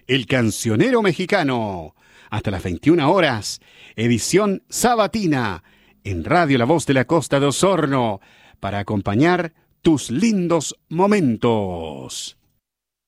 El Cancionero Mexicano. Hasta las 21 horas, edición sabatina, en Radio La Voz de la Costa de Osorno, para acompañar tus lindos momentos.